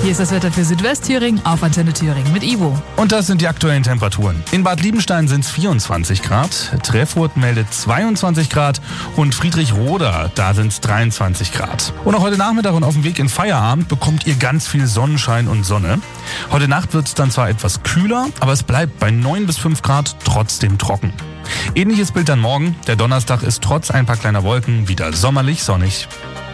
Hier ist das Wetter für Südwestthüringen auf Antenne Thüringen mit Ivo. Und das sind die aktuellen Temperaturen. In Bad Liebenstein sind es 24 Grad, Treffurt meldet 22 Grad und Friedrichroda, da sind es 23 Grad. Und auch heute Nachmittag und auf dem Weg in Feierabend bekommt ihr ganz viel Sonnenschein und Sonne. Heute Nacht wird es dann zwar etwas kühler, aber es bleibt bei 9 bis 5 Grad trotzdem trocken. Ähnliches Bild dann morgen. Der Donnerstag ist trotz ein paar kleiner Wolken wieder sommerlich sonnig.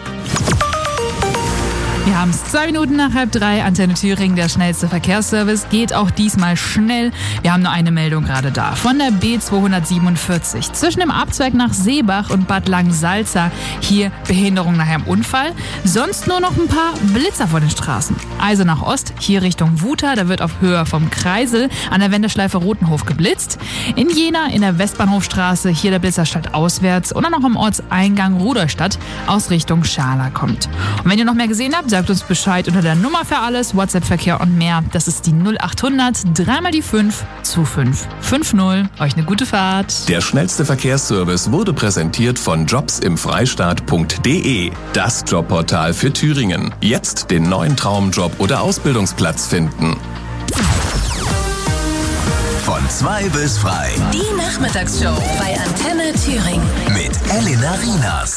Wir haben es 2 Minuten nach 2:30. Antenne Thüringen, der schnellste Verkehrsservice, geht auch diesmal schnell. Wir haben nur eine Meldung gerade da. Von der B247 zwischen dem Abzweig nach Seebach und Bad Langensalza. Hier Behinderung nach einem Unfall. Sonst nur noch ein paar Blitzer vor den Straßen. Also nach Ost, hier Richtung Wuta. Da wird auf Höhe vom Kreisel an der Wendeschleife Rotenhof geblitzt. In Jena in der Westbahnhofstraße, hier der Blitzer statt auswärts. Und dann noch am Ortseingang Rudolstadt aus Richtung Schala kommt. Und wenn ihr noch mehr gesehen habt, sagt uns Bescheid unter der Nummer für alles, WhatsApp-Verkehr und mehr. Das ist die 0800 3 die 5 2550. Euch eine gute Fahrt. Der schnellste Verkehrsservice wurde präsentiert von jobsimfreistaat.de. Das Jobportal für Thüringen. Jetzt den neuen Traumjob oder Ausbildungsplatz finden. Von 2 bis frei. Die Nachmittagsshow bei Antenne Thüringen. Mit Elena Rienas.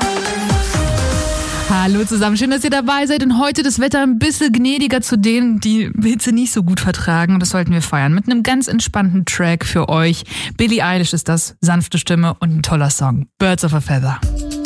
Hallo zusammen, schön, dass ihr dabei seid und heute das Wetter ein bisschen gnädiger zu denen, die Hitze nicht so gut vertragen und das sollten wir feiern mit einem ganz entspannten Track für euch. Billie Eilish ist das, sanfte Stimme und ein toller Song. Birds of a Feather.